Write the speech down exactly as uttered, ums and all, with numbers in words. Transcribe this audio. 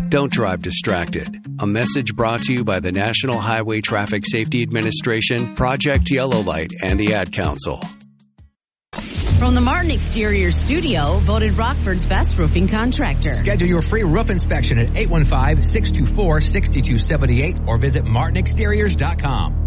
Don't drive distracted. A message brought to you by the National Highway Traffic Safety Administration, Project Yellow Light, and the Ad Council. From the Martin Exterior Studio, voted Rockford's best roofing contractor. Schedule your free roof inspection at eight one five, six two four, six two seven eight or visit martin exteriors dot com.